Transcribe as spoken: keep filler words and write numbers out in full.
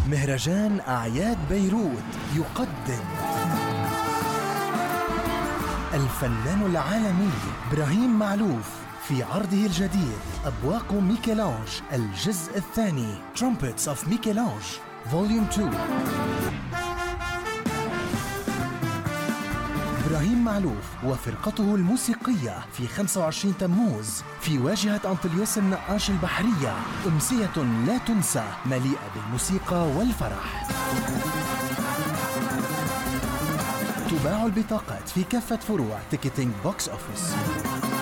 مهرجان أعياد بيروت يقدم الفنان العالمي إبراهيم معلوف في عرضه الجديد أبواق ميكелانج الجزء الثاني Trumpets of ميكелانج Volume two. إبراهيم معلوف وفرقته الموسيقية في خمسة وعشرين تموز في واجهة أنطليوس النقاش البحرية، أمسية لا تنسى مليئة بالموسيقى والفرح. تباع البطاقات في كافة فروع تيكتينج بوكس أوفيس.